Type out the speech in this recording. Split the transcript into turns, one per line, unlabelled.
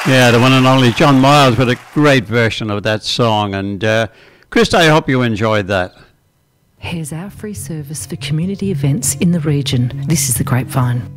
Yeah, the one and only John Miles with a great version of that song. And Chris, I hope you enjoyed that.
Here's our free service for community events in the region. This is The Grapevine.